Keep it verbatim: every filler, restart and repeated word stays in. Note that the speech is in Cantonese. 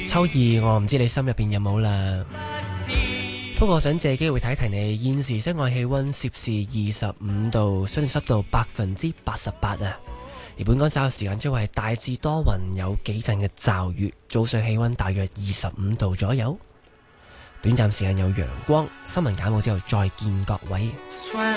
秋意我唔知你心入邊有冇啦，不過我想借機會提一提你，現時室外氣溫攝氏二十五度，相對濕度百分之八十八啊。而本港稍後時間將會係大致多雲，有幾陣嘅驟雨，早上氣溫大約二十五度左右，短暫時間有陽光。新聞簡報之後再見各位。